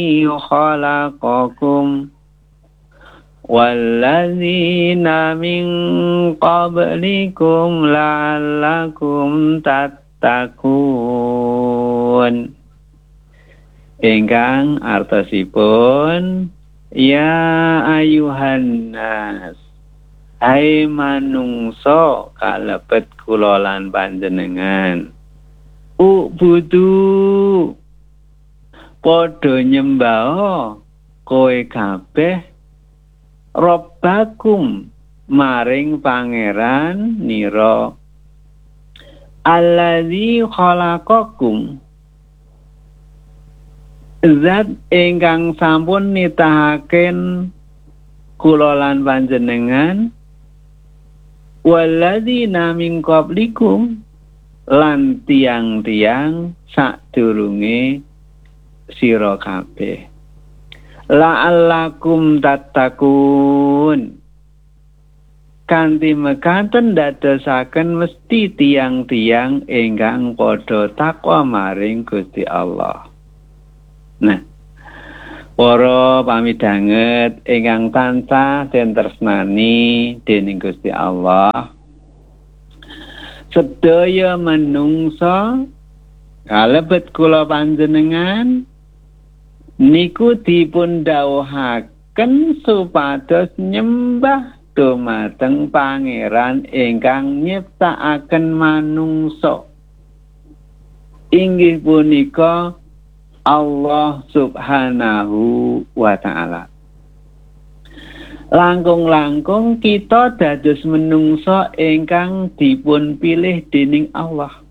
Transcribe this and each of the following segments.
khalaqakum walladzina min qablikum la'allakum tattaqun. Ingkang artosipun ya ayuhan nas, hai manungso kalebet kula lan panjenengan, ubudu padha nyembah kowe kabeh robbakum maring pangeran nira alladzi khalaqakum, zat ingkang sampun nitahaken kula lan panjenengan, walladzina min qablikum lan tiang-tiang sadurunge sira kabeh, la'allakum tattaqun, kanthi mekaten dadosaken mesti tiang-tiang ingkang padha takwa maring Gusti Allah. Nah, para pamidanget ingkang tansah den tresnani dening Gusti Allah, sedaya menungsa kalebet kula panjenengan niku dipun dawuhaken supados nyembah dumateng pangeran ingkang nyiptakaken manungsa, inggih punika Allah subhanahu wa ta'ala. Langkung-langkung kita dados menungsa ingkang dipun pilih dening Allah,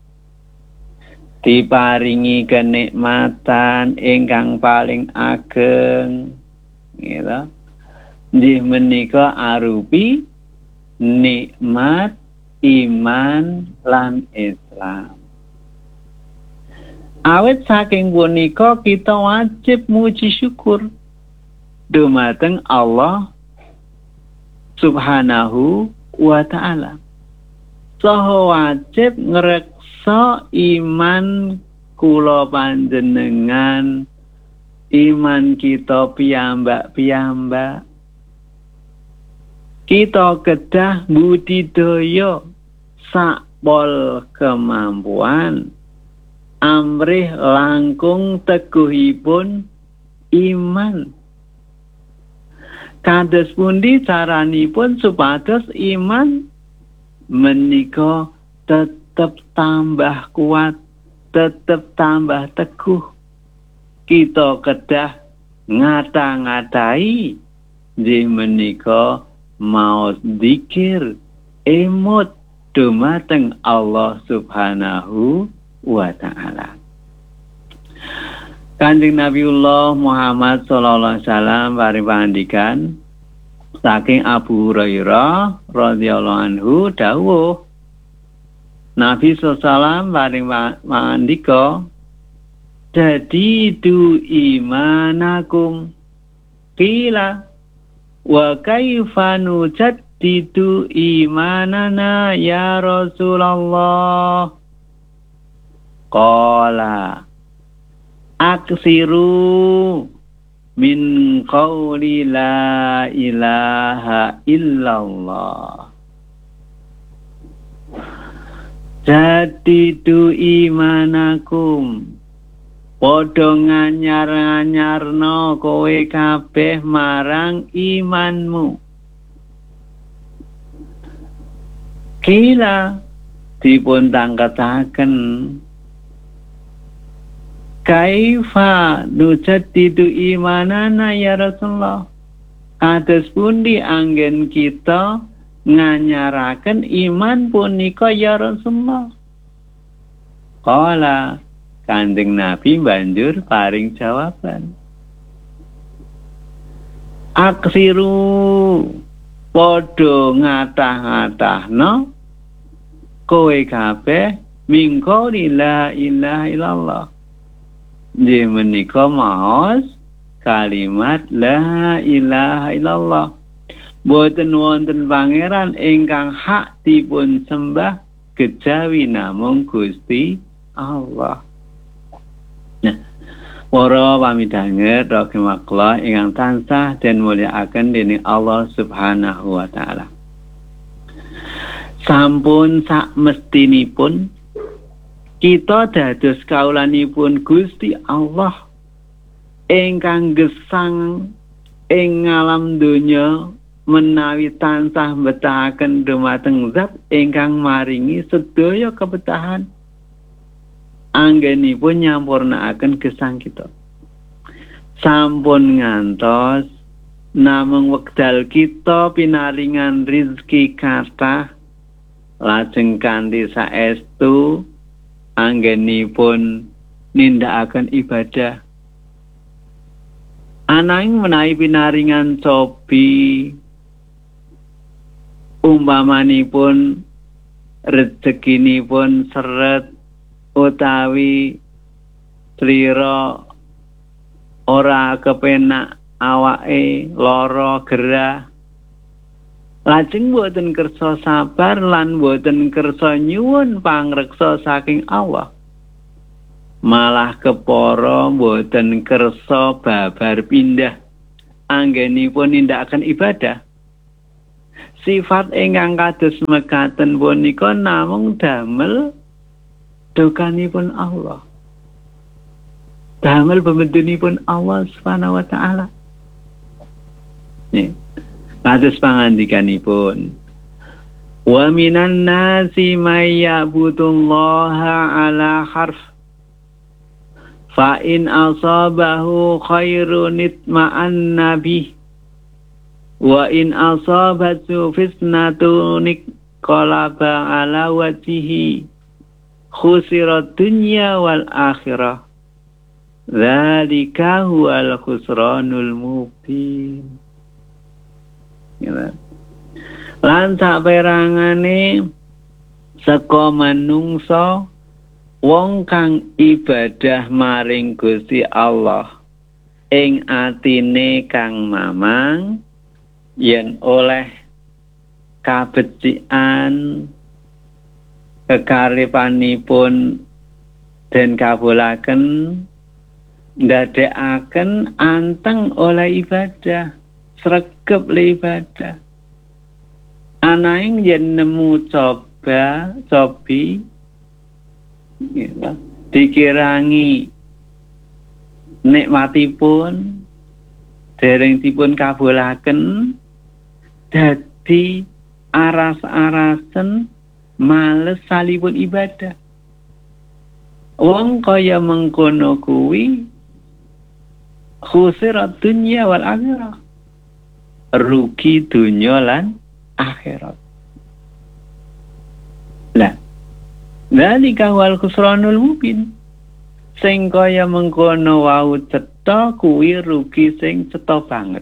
diparingi kenikmatan ingkang paling ageng, gitu. Nggih menika arupi nikmat iman lan Islam. Awit saking punika kita wajib muji syukur dumateng Allah subhanahu wa ta'ala. Saha wajib ngreksa iman kula panjenengan, iman kita piyambak-piyambak. Kita kedah budidaya sakpol kemampuan amrih langkung teguhipun iman. Kados pundi caranipun supados iman menika tetep tambah kuat, tetep tambah teguh. Kita kedah ngata-ngatai nggih menika maos zikir emot dumateng Allah subhanahu wa ta'ala. Kanjeng Nabiullah Muhammad sallallahu alaihi wasallam paring pangandikan saking Abu Hurairah radhiyallahu anhu dawuh, Nabi sallallahu alaihi wasallam paring pangandika, jadidu imanakum, qila wa kaifa nujaddidu imanana ya Rasulullah. Qala aksiru min qawli la ilaha illallah. Jadidu imanakum, padha nganyar-anyarno kowe kabeh marang imanmu. Kila dipun tangketaken, kaifa nujaddidu imanana ya Rasulullah, kados pundi anggen kita nganyaraken iman punika ya Rasulullah. Qala, Kanjeng Nabi banjur paring jawaban, aksiru, padha ngatah-ngatahno kowe kabeh mingko la ilaha illallah. Nggih menika maos kalimat la ilaha illallah. Boten wonten pangeran ingkang hak dipun sembah kejawi namung Gusti Allah. Nah, Para pamidhanget rahimakallah ingkang tansah den mulyakaken dening Allah Subhanahu wa taala. Sampun sakmestinipun kita dados kaulanipun Gusti Allah ingkang gesang ing alam donya menawi tansah betahaken dumateng Zat ingkang maringi sedaya kebetahan anggenipun nyampurnakaken gesang kita. Sampun ngantos namung wekdal kita pinaringan rezeki kathah lajeng kanthi saestu anggenipun nindakaken ibadah. Ananging menawi pinaringan cobi umpamanipun rezekinipun seret utawi slira ora kepenak awake lara gerah lajeng boten kersa sabar lan boten kersa nyuwun pangreksa saking Allah malah kepara boten kersa babar pindah anggenipun nindakaken ibadah. Sifat ingkang kados mekaten punika namung damel dokanipun Allah. Damel pembentunipun Allah Subhanahu wa taala. Nih, kados pangandikanipun. Wa minan nasi may ya'budullaha ala harf. Fa in asabahu khairun itma'anna bih. Wa in asabatu fitnatun qalaba ala wajhihi. Khusirat dunya wal akhirah. Dzalika huwal khusranul mubin. Lan saperangane saka manungsa wong kang ibadah maring Gusti Allah ing atine kang mamang yen oleh kabecikan kekaripanipun den kabulaken ndadekaken anteng oleh ibadah sregep le ibadah ananging yen nemu cobi dikirangi nikmatipun dereng dipun kabulaken dadi aras-arasen males salipun ibadah. Wong kaya mengkono kuwi khusirat dunya wal akhirah. Rugi dunya lan akhirat. Lah, dzalika wal khusranul mubin. Sing kaya mengkono wau cetha kuwi rugi sing cetha banget.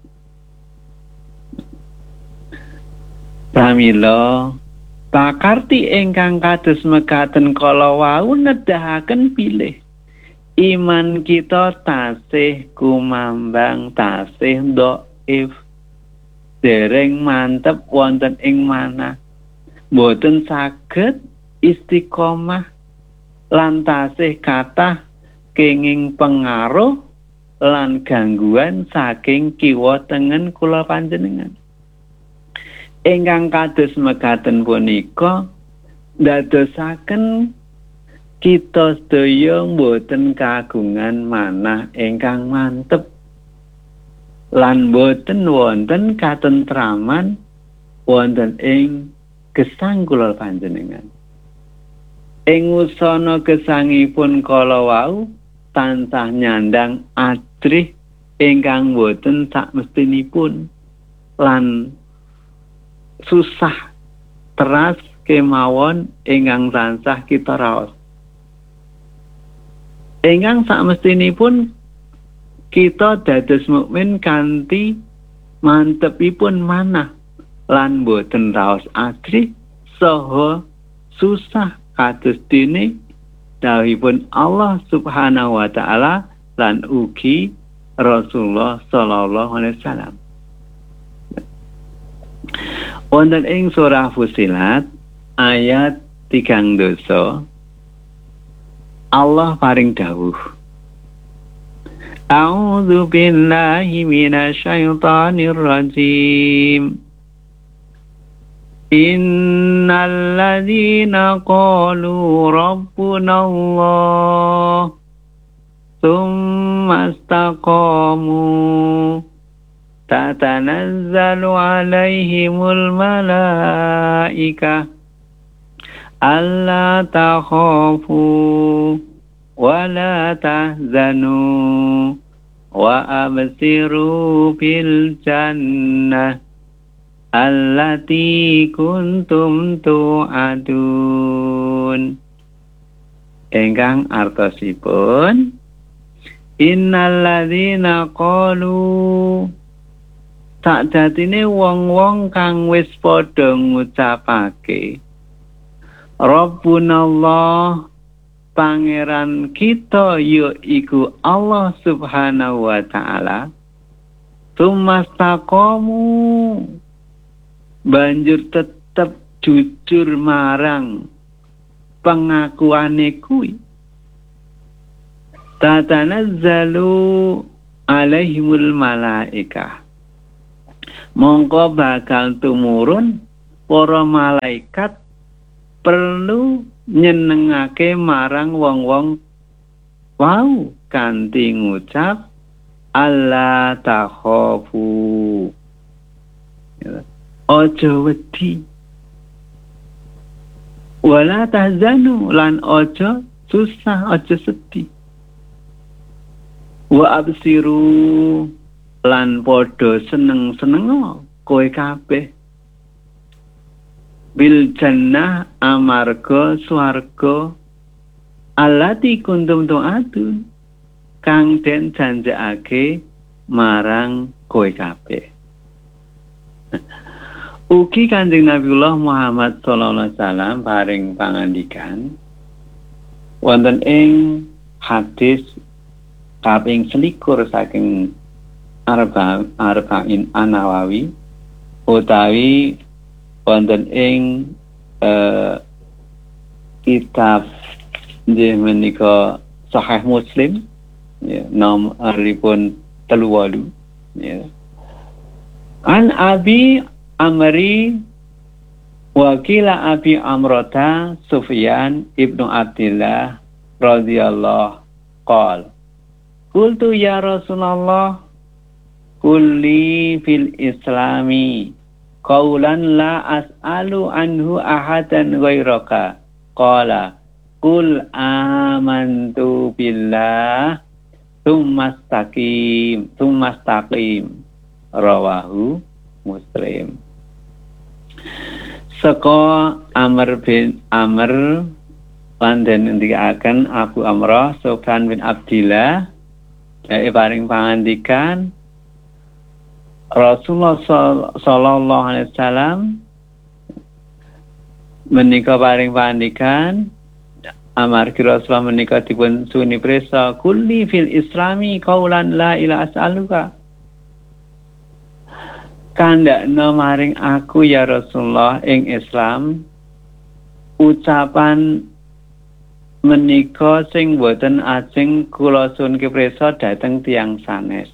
Pramila pakarti ingkang kados mekaten kala wau nedahaken pilih iman kita tasih kumambang tasih dhaif dereng mantep wonten ing manah boten saged istiqomah lan tasih kathah kenging pengaruh lan gangguan saking kiwa tengen kula panjenengan. Ingkang kados mekaten punika ndadosaken kita sedaya boten kagungan manah ingkang mantep lan boten wonten katentraman wonten ing gesang kula panjenengan. Ing usana gesangipun kala wau tansah nyandang adrih ingkang boten sakmestinipun lan susah teras kemawon ingkang tansah kita raos. Ingkang sakmestinipun kita dados mukmin kanthi mantepipun manah lan boten raos adrih saha susah kados dene dawuhipun Allah Subhanahu wa taala lan ugi Rasulullah sallallahu alaihi wasallam. Wonten ing surah Fussilat ayat 3 Allah paring dawuh A'udzu billahi minasyaitonir rajim. Innal ladzina qalu rabbunallah tsumma istaqamu tatanazzalu alaihimul malaikah alla takhafu wa la tahzanu wa absiru bil jannah allati kuntum tu'adun. Ingkang artosipun innalladzina qalu sakjatine wong-wong kang wis padha ngucapake Rabbunallah, pangeran kita yaiku Allah Subhanahu wa taala, tsumastaqamu, banjur tetep jujur marang pengakuane kuwi, tatanazzalu alaihimul malaikah, mongko bakal tumurun para malaikat perlu nyenengake marang wong-wong wau kanthi ngucap alla takhafu, ojo wedi, wala tahzanu, lan ojo susah, ojo sedih, wa absiru, lan podo seneng-seneng kowe kabeh bil jannah, amarga swarga allati kuntum tu'adun, kang den janjekake marang kowe kabeh. Ugi Kanjeng Nabiullah Muhammad sallallahu alaihi wasallam paring pangandikan wonten ing hadis kaping 21 saking Arba'in An-Nawawi, utawi wonten ing kitab nggih menika Sahih Muslim, ya, nomoripun 38, ya. An Abi Amri wakila Abi Amrata Sufyan ibnu Abdillah radhiyallahu qol qultu ya Rasulullah kulli fil islami qaulan la as'alu anhu ahadan ghairaka qala qul amantu billah tsumma istaqim rawahu Muslim. Saka Amr bin Amr lan den ndikaken Abu Amrah Sufyan bin Abdillah paring pangandikan Rasulullah sallallahu alaihi wasallam menika paring pangandikan amargi Rasulullah menika dipun suni prisa kulli fil islami qaulan la ilaha as'aluka, kandakna maring aku ya Rasulullah ing Islam ucapan menika sing boten ajeng kula sun kepresa dhateng tiyang sanes.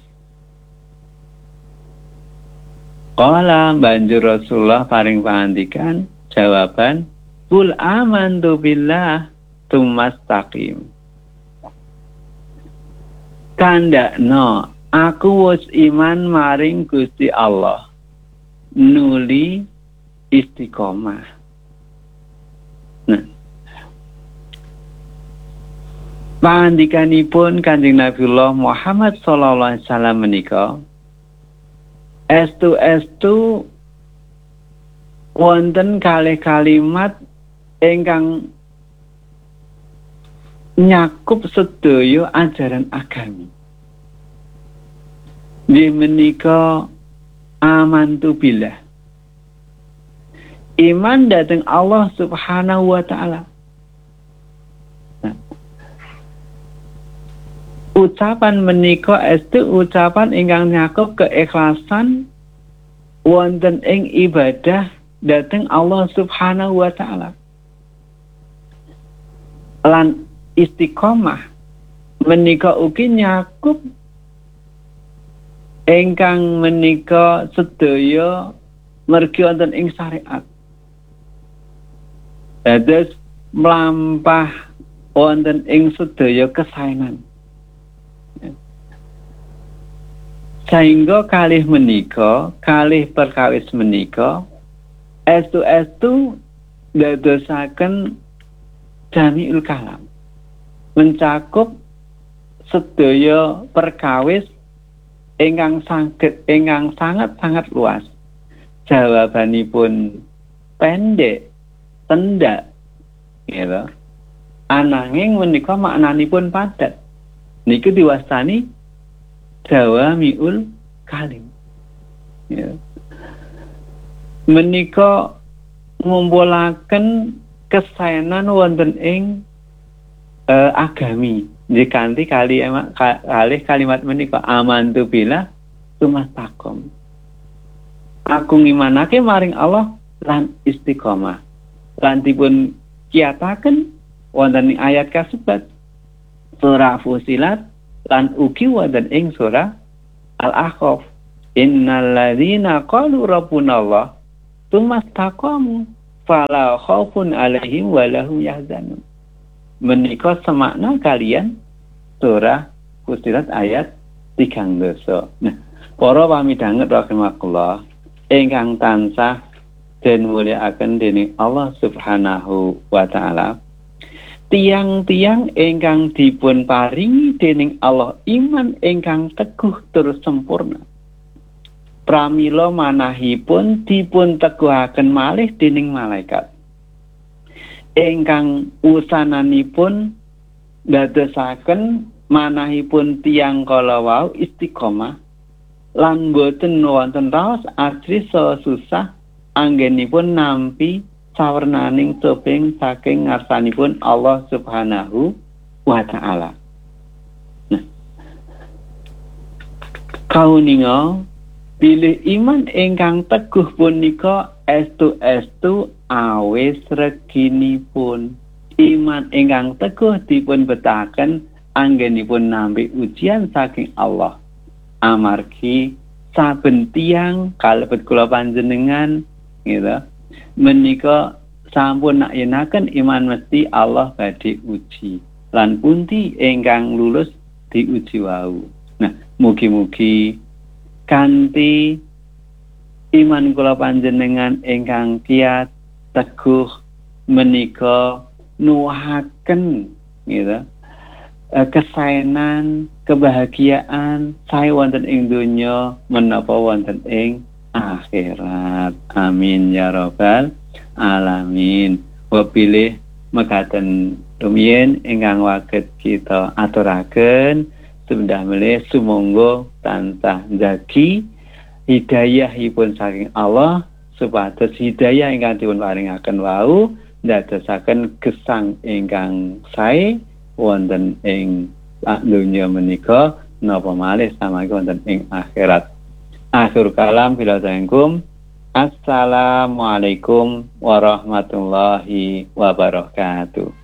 Kala banjur Rasulullah paring pangandikan jawaban qul amantu billah tsumma istaqim, kandakna aku wis iman maring Gusti Allah nuli istiqomah. Nah, pangandikanipun Kanjeng Nabiullah Muhammad sallallahu alaihi wasallam menika estu wonten kalih kalimat ingkang nyakup sedaya ajaran agami. Nggih menika amantu billah, iman dhateng Allah Subhanahu wa taala. Ucapan menika estu ucapan ingkang nyakup keikhlasan wonten ing ibadah dhateng Allah Subhanahu wa taala. Lan istiqomah menika ugi nyakup ingkang menika sedaya mergi wonten ing syariat. Dados mlampah wonten ing sedaya kesaenan. Sehingga kalih menika, kalih perkawis menika estu dadosaken jami'ul kalam. Mencakup sedaya perkawis ingkang sangat luas. Jawabanipun pendek, tendak, gitu. Ananging menika maknanipun padat. Niku diwastani jawami'ul kalim. Ya. Menika ngumpulaken kesaenan wonten ing agami. Dikanthi kalih kalimat menika amantu billah tsumastaqom. Aku ngimanake maring Allah lan istiqomah. Lan dipun kiyataken wonten ing ayat kasebat surah Fusilat lan ugi wonten ing surah Al-Ahqaf. Innal ladzina qalu rabbunallah tsumastaqamu fala khaufun 'alaihim wa lahum yahzanun. Menika semakna kalian surah Fusilat ayat 13. Nah, para pamidhanget rahimakumullah ingkang tansah den mulyakaken dening Allah Subhanahu wa taala. Tiang-tiang ingkang dipun paringi dening Allah iman ingkang teguh terus sempurna. Pramila manahipun dipun teguhaken malih dening malaikat. Ingkang usananipun dadosaken manahipun tiang kala wau istiqomah lan boten wonten raos ajri saha susah anggenipun nampi sawernaning topeng saking ngarsanipun Allah Subhanahu wa taala. Nah, kauninga bilih iman ingkang teguh punika estu awis reginipun. Iman ingkang teguh dipun betahaken anggenipun nampi ujian saking Allah. Amargi saben tiyang kalebet kula panjenengan gitu menika sampun nakyenaken iman mesti Allah badhe uji lan pundi ingkang lulus diuji wau. Nah, mugi-mugi kanthi iman kula panjenengan ingkang kiyat teguh menika nuwuhaken gitu kesaenan, kebahagiaan sae wonten ing donya menapa wonten ing akhirat. Amin ya rabbal alamin. Wabilih mekaten rumiyin ingkang waget kita aturaken sebendah melih sumangga tansah njagi hidayahipun saking Allah supados hidayah ingkang dipun paringaken wau ndadosaken gesang ingkang sae wonten ing dunya menika napa malih samangke wonten ing akhirat. Akhir kalam bilazaikum. Assalamualaikum warahmatullahi wabarakatuh.